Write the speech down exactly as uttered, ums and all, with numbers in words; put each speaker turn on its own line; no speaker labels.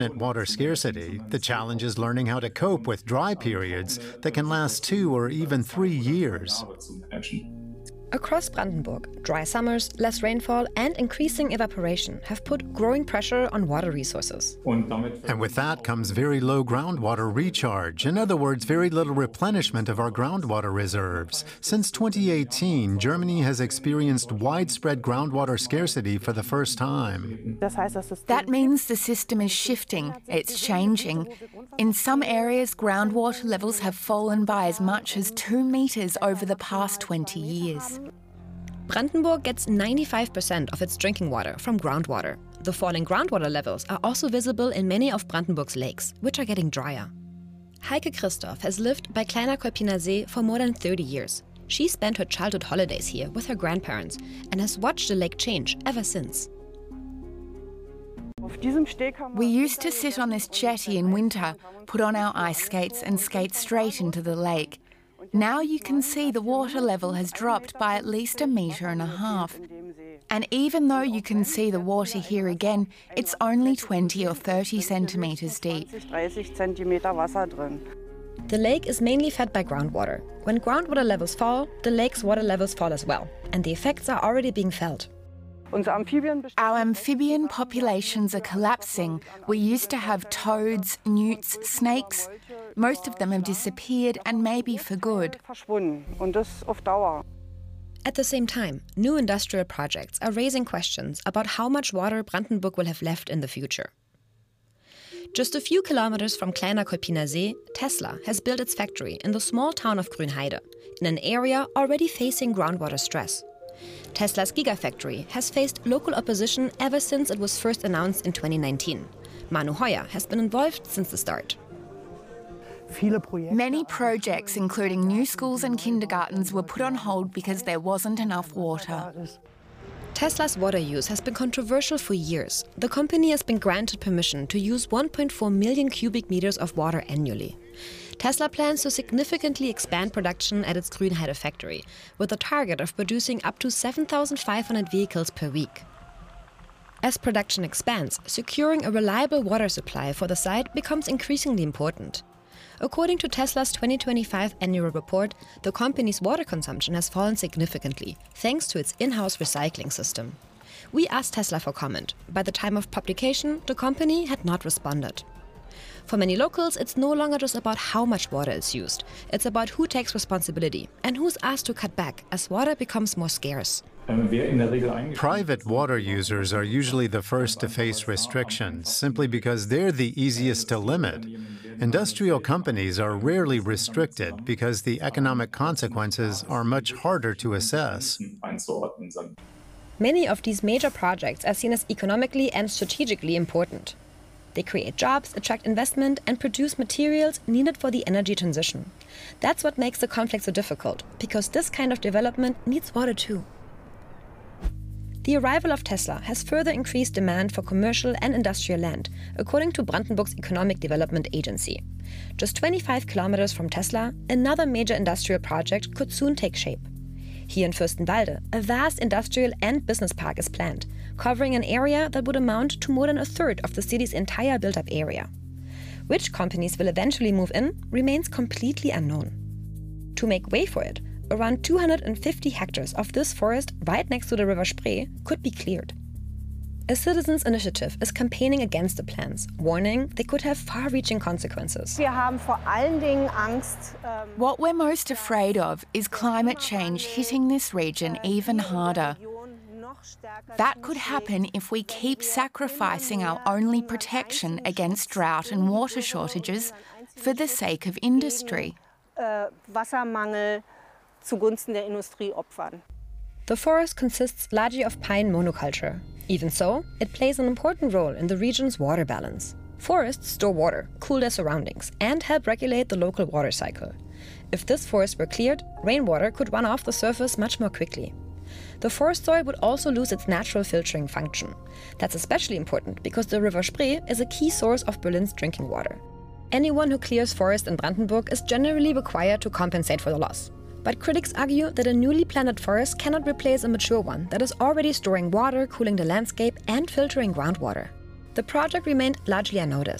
water scarcity, the challenge is learning how to cope with dry periods that can last two or even three years.
Across Brandenburg, dry summers, less rainfall, and increasing evaporation have put growing pressure on water resources.
And with that comes very low groundwater recharge. In other words, very little replenishment of our groundwater reserves. Since twenty eighteen, Germany has experienced widespread groundwater scarcity for the first time.
That means the system is shifting, it's changing. In some areas, groundwater levels have fallen by as much as two metres over the past twenty years.
Brandenburg gets ninety-five percent of its drinking water from groundwater. The falling groundwater levels are also visible in many of Brandenburg's lakes, which are getting drier. Heike Christoph has lived by Kleiner Kolpiner See for more than thirty years. She spent her childhood holidays here with her grandparents and has watched the lake change ever since.
We used to sit on this jetty in winter, put on our ice skates and skate straight into the lake. Now you can see the water level has dropped by at least a metre and a half. And even though you can see the water here again, it's only twenty or thirty centimetres deep.
The lake is mainly fed by groundwater. When groundwater levels fall, the lake's water levels fall as well, and the effects are already being felt.
Our amphibian populations are collapsing. We used to have toads, newts, snakes. Most of them have disappeared, and maybe for good.
At the same time, new industrial projects are raising questions about how much water Brandenburg will have left in the future. Just a few kilometers from Kleiner Kolpiner See, Tesla has built its factory in the small town of Grünheide, in an area already facing groundwater stress. Tesla's Gigafactory has faced local opposition ever since it was first announced in twenty nineteen. Manu Heuer has been involved since the start.
Many projects, including new schools and kindergartens, were put on hold because there wasn't enough water.
Tesla's water use has been controversial for years. The company has been granted permission to use one point four million cubic meters of water annually. Tesla plans to significantly expand production at its Grünheide factory, with a target of producing up to seven thousand five hundred vehicles per week. As production expands, securing a reliable water supply for the site becomes increasingly important. According to Tesla's twenty twenty-five annual report, the company's water consumption has fallen significantly, thanks to its in-house recycling system. We asked Tesla for comment. By the time of publication, the company had not responded. For many locals, it's no longer just about how much water is used. It's about who takes responsibility and who's asked to cut back as water becomes more scarce.
Private water users are usually the first to face restrictions, simply because they're the easiest to limit. Industrial companies are rarely restricted because the economic consequences are much harder to assess.
Many of these major projects are seen as economically and strategically important. They create jobs, attract investment, and produce materials needed for the energy transition. That's what makes the conflict so difficult, because this kind of development needs water too. The arrival of Tesla has further increased demand for commercial and industrial land, according to Brandenburg's Economic Development Agency. Just twenty-five kilometers from Tesla, another major industrial project could soon take shape. Here in Fürstenwalde, a vast industrial and business park is planned, covering an area that would amount to more than a third of the city's entire built-up area. Which companies will eventually move in remains completely unknown. To make way for it, around two hundred fifty hectares of this forest right next to the River Spree could be cleared. A citizens' initiative is campaigning against the plans, warning they could have far-reaching consequences.
What we're most afraid of is climate change hitting this region even harder. That could happen if we keep sacrificing our only protection against drought and water shortages for the sake of industry.
The forest consists largely of pine monoculture. Even so, it plays an important role in the region's water balance. Forests store water, cool their surroundings, and help regulate the local water cycle. If this forest were cleared, rainwater could run off the surface much more quickly. The forest soil would also lose its natural filtering function. That's especially important because the River Spree is a key source of Berlin's drinking water. Anyone who clears forest in Brandenburg is generally required to compensate for the loss. But critics argue that a newly planted forest cannot replace a mature one that is already storing water, cooling the landscape, and filtering groundwater. The project remained largely unnoticed.